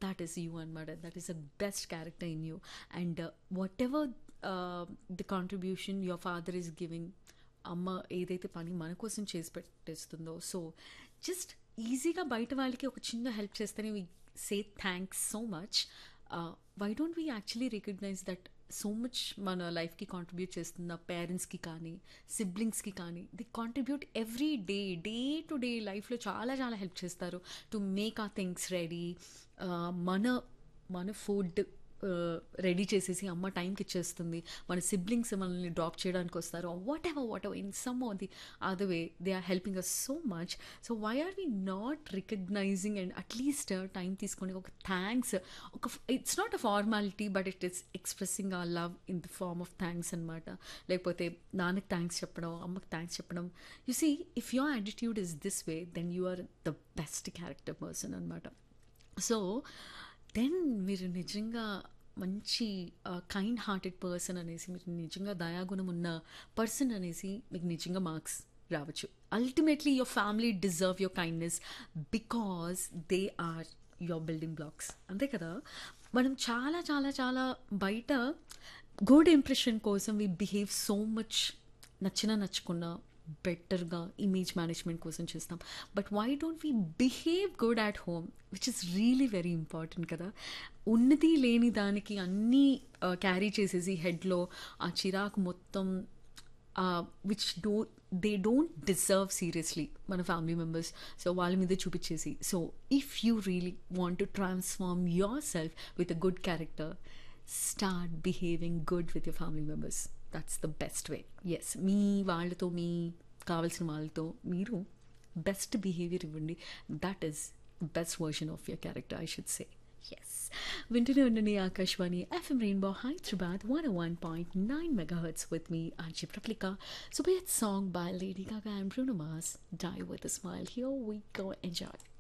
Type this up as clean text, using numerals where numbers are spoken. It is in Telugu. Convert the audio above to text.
that is you anamata. That is the best character in you. And whatever the contribution your father is giving, అమ్మ ఏదైతే పని మన కోసం చేసి పెట్టేస్తుందో, సో జస్ట్ ఈజీగా బయట వాళ్ళకి ఒక చిన్న హెల్ప్ చేస్తేనే వి say thanks so much. Why don't we actually recognise that so much మన లైఫ్కి కాంట్రిబ్యూట్ చేస్తున్న పేరెంట్స్కి కానీ సిబ్లింగ్స్కి కానీ, the contribute every day, day to day లైఫ్లో చాలా చాలా హెల్ప్ చేస్తారు టు మేక్ ఆ థింగ్స్ రెడీ. మన మన ఫుడ్ రెడీ చేసేసి అమ్మ టైంకి ఇచ్చేస్తుంది, మన సిబ్లింగ్స్ మనల్ని డ్రాప్ చేయడానికి వస్తారు, what ever in some are the other way they are helping us so much. So why are we not recognising and at least time తీసుకొని ఒక థ్యాంక్స్, ఒక it's not a formality but it is expressing ఆ love in the form of thanks అనమాట. లేకపోతే నాన్నకి థ్యాంక్స్ చెప్పడం, అమ్మకి థ్యాంక్స్ చెప్పడం. You see, if your attitude is this way then you are the best character person అనమాట. సో దెన్ మీరు నిజంగా మంచి కైండ్ హార్టెడ్ పర్సన్ అనేసి, మీరు నిజంగా దయాగుణం ఉన్న పర్సన్ అనేసి మీకు నిజంగా మార్క్స్ రావచ్చు. Ultimately your family deserve your kindness because they are your building blocks. అంతే కదా. మనం చాలా చాలా చాలా బయట గుడ్ ఇంప్రెషన్ కోసం వి బిహేవ్ సో మచ్, నచ్చకున్నా బెటర్గా ఇమేజ్ మేనేజ్మెంట్ కోసం చేస్తాం. But why don't we behave good at home, which is really very important కదా. ఉన్నది లేని దానికి అన్నీ క్యారీ చేసేసి హెడ్లో ఆ చిరాకు మొత్తం, which they don't deserve seriously మన ఫ్యామిలీ మెంబర్స్. సో వాళ్ళ మీద చూపించేసి, so if you really want to transform your self with a good character, start behaving good with your family members. That's the best way. Yes, మీ వాళ్ళతో, మీ కావాల్సిన వాళ్ళతో మీరు బెస్ట్ బిహేవియర్ ఇవ్వండి. That is best version of your character, I should say. Yes, వింటూనే ఉండండి Akashvani FM rainbow Hyderabad 101.9 megahertz with me, Anji Praplika. So be it song by Lady Gaga and Bruno Mars, Die With A Smile. Here we go, enjoy.